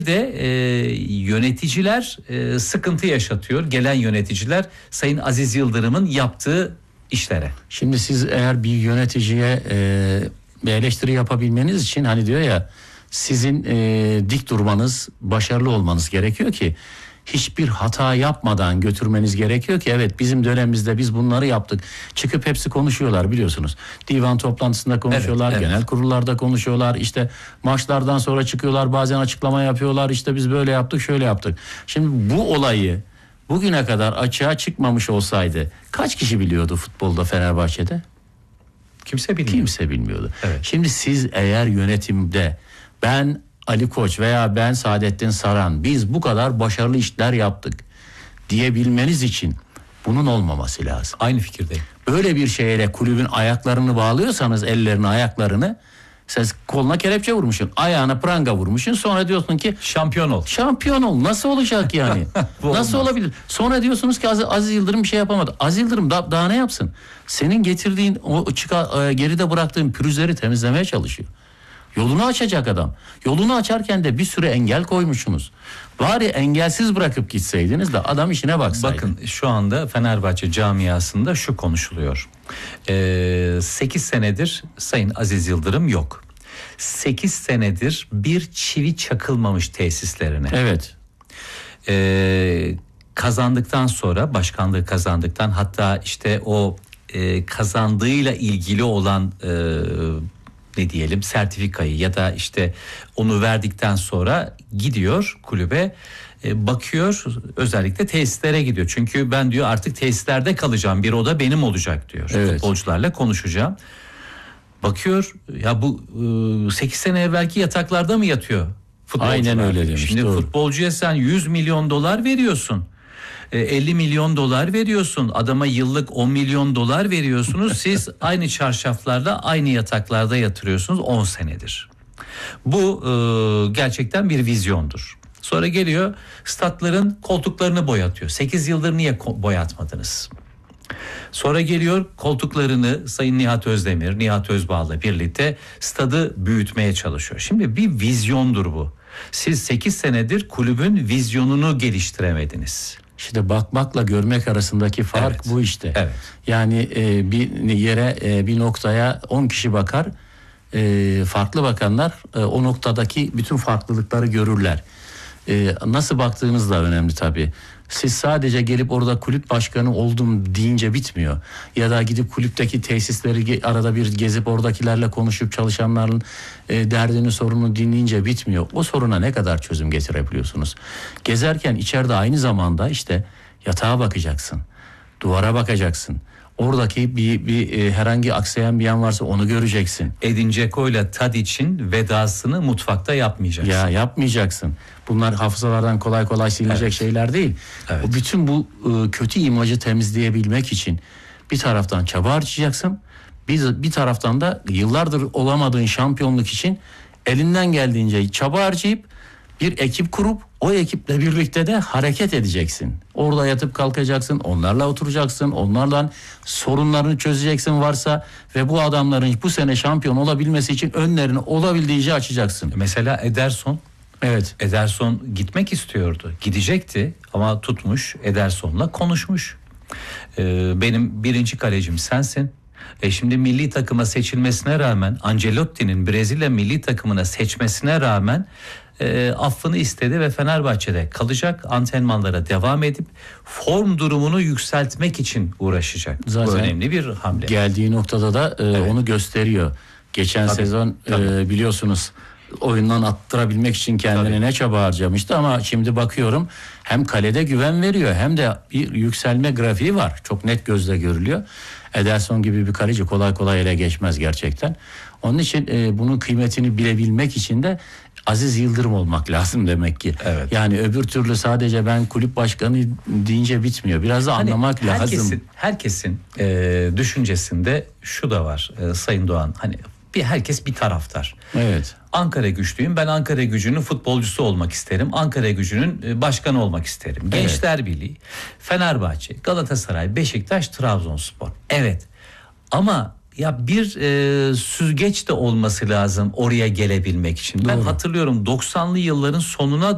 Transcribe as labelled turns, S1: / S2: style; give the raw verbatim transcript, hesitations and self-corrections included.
S1: de e, yöneticiler e, sıkıntı yaşatıyor. Gelen yöneticiler Sayın Aziz Yıldırım'ın yaptığı işlere.
S2: Şimdi siz eğer bir yöneticiye e, bir eleştiri yapabilmeniz için hani diyor ya sizin e, dik durmanız, başarılı olmanız gerekiyor ki hiçbir hata yapmadan götürmeniz gerekiyor ki evet bizim dönemimizde biz bunları yaptık. Çıkıp hepsi konuşuyorlar biliyorsunuz. Divan toplantısında konuşuyorlar, evet, evet. Genel kurullarda konuşuyorlar. İşte maçlardan sonra çıkıyorlar, bazen açıklama yapıyorlar. İşte biz böyle yaptık, şöyle yaptık. Şimdi bu olayı bugüne kadar açığa çıkmamış olsaydı kaç kişi biliyordu futbolda Fenerbahçe'de?
S1: Kimse bilmiyordu.
S2: Kimse bilmiyordu.
S1: Evet.
S2: Şimdi siz eğer yönetimde ben Ali Koç veya ben Saadettin Saran biz bu kadar başarılı işler yaptık diyebilmeniz için bunun olmaması lazım.
S1: Aynı fikirdeyim.
S2: Böyle bir şeyle kulübün ayaklarını bağlıyorsanız ellerini ayaklarını sen koluna kelepçe vurmuşsun, ayağına pranga vurmuşsun, sonra diyorsun ki
S1: şampiyon ol.
S2: Şampiyon ol. Nasıl olacak yani? Nasıl olabilir? Sonra diyorsunuz ki Aziz, Aziz Yıldırım bir şey yapamadı. Aziz Yıldırım da, daha ne yapsın? Senin getirdiğin o çıka, geride bıraktığın pürüzleri temizlemeye çalışıyor. Yolunu açacak adam. Yolunu açarken de bir sürü engel koymuşsunuz. Bari engelsiz bırakıp gitseydiniz de adam işine baksaydı.
S1: Bakın şu anda Fenerbahçe camiasında şu konuşuluyor. Ee, sekiz senedir Sayın Aziz Yıldırım yok. sekiz senedir bir çivi çakılmamış tesislerine.
S2: Evet.
S1: Ee, kazandıktan sonra, başkanlığı kazandıktan, hatta işte o e, kazandığıyla ilgili olan e, ne diyelim sertifikayı ya da işte onu verdikten sonra gidiyor kulübe, e, bakıyor, özellikle tesislere gidiyor. Çünkü ben diyor artık tesislerde kalacağım, bir oda benim olacak diyor. Evet. Futbolcularla konuşacağım. Bakıyor ya bu e, sekiz sene evvelki yataklarda mı yatıyor futbolcular?
S2: Aynen öyle demiş.
S1: Şimdi
S2: doğru.
S1: Futbolcuya sen yüz milyon dolar veriyorsun. elli milyon dolar veriyorsun. Adama yıllık on milyon dolar veriyorsunuz. Siz aynı çarşaflarda, aynı yataklarda yatırıyorsunuz on senedir. Bu e, gerçekten bir vizyondur. Sonra geliyor statların koltuklarını boyatıyor. sekiz yıldır niye boyatmadınız? Sonra geliyor koltuklarını Sayın Nihat Özdemir, Nihat Özbağ'la birlikte stadı büyütmeye çalışıyor. Şimdi bir vizyondur bu. Siz sekiz senedir kulübün vizyonunu geliştiremediniz.
S2: İşte bakmakla görmek arasındaki fark evet. Bu işte.
S1: Evet.
S2: Yani e, bir yere e, bir noktaya on kişi bakar. E, farklı bakanlar e, o noktadaki bütün farklılıkları görürler. E, nasıl baktığınız da önemli tabii. Siz sadece gelip orada kulüp başkanı oldum deyince bitmiyor. Ya da gidip kulüpteki tesisleri arada bir gezip oradakilerle konuşup çalışanların e, derdini, sorununu dinleyince bitmiyor. O soruna ne kadar çözüm getirebiliyorsunuz? Gezerken içeride aynı zamanda işte yatağa bakacaksın, duvara bakacaksın. Oradaki bir, bir e, herhangi aksayan bir yan varsa onu göreceksin.
S1: Edin Dzeko'yla Tadic'in vedasını mutfakta yapmayacaksın.
S2: Ya yapmayacaksın. Bunlar hafızalardan kolay kolay silinecek evet. şeyler değil. Evet. O bütün bu e, kötü imajı temizleyebilmek için bir taraftan çaba harcayacaksın. Bir, bir taraftan da yıllardır olamadığın şampiyonluk için elinden geldiğince çaba harcayıp bir ekip kurup o ekiple birlikte de hareket edeceksin. Orada yatıp kalkacaksın, onlarla oturacaksın, onlarla sorunlarını çözeceksin varsa ve bu adamların bu sene şampiyon olabilmesi için önlerini olabildiğince açacaksın.
S1: Mesela Ederson.
S2: Evet.
S1: Ederson gitmek istiyordu. Gidecekti ama tutmuş, Ederson'la konuşmuş. Ee, benim birinci kalecim sensin. E şimdi milli takıma seçilmesine rağmen, Ancelotti'nin Brezilya milli takımına seçmesine rağmen e, affını istedi ve Fenerbahçe'de kalacak, antrenmanlara devam edip form durumunu yükseltmek için uğraşacak. Zaten bu önemli bir hamle.
S2: Geldiği noktada da e, evet. onu gösteriyor. Geçen tabii, sezon tabii. E, biliyorsunuz oyundan attırabilmek için kendine tabii. ne çaba harcamıştı ama şimdi bakıyorum hem kalede güven veriyor hem de bir yükselme grafiği var. Çok net gözle görülüyor. Ederson gibi bir kaleci kolay kolay ele geçmez gerçekten. Onun için e, bunun kıymetini bilebilmek için de Aziz Yıldırım olmak lazım demek ki. Evet. Yani öbür türlü sadece ben kulüp başkanı deyince bitmiyor. Biraz da hani anlamak
S1: herkesin,
S2: lazım.
S1: Herkesin e, düşüncesinde şu da var e, Sayın Doğan. Hani bir herkes bir taraftar.
S2: Evet.
S1: Ankara Güçlüyüm. Ben Ankara Gücü'nün futbolcusu olmak isterim. Ankara Gücü'nün başkanı olmak isterim. Evet. Gençler Birliği, Fenerbahçe, Galatasaray, Beşiktaş, Trabzonspor. Evet. Ama ya bir e, süzgeç de olması lazım oraya gelebilmek için. Doğru. Ben hatırlıyorum doksanlı yılların sonuna